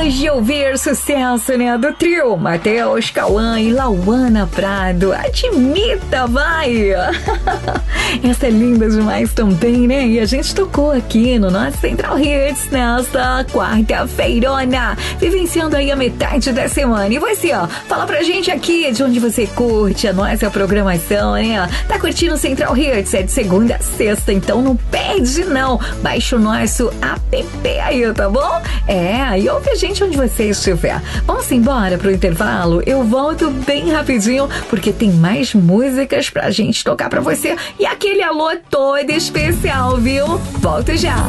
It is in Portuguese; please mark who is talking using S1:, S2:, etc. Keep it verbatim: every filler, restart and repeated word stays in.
S1: Depois de ouvir sucesso, né, do trio Matheus, Cauã e Lauana Prado, admita, vai! Essa é linda demais também, né? E a gente tocou aqui no nosso Central Hits nesta quarta-feirona, vivenciando aí a metade da semana. E você, ó, fala pra gente aqui de onde você curte a nossa programação, né? Tá curtindo o Central Hits? É de segunda a sexta, então não perde não. Baixa o nosso app aí, tá bom? É, e ouve a gente onde você estiver. Vamos embora pro intervalo? Eu volto bem rapidinho, porque tem mais músicas pra gente tocar pra você. E aquele alô todo especial, viu? Volto já!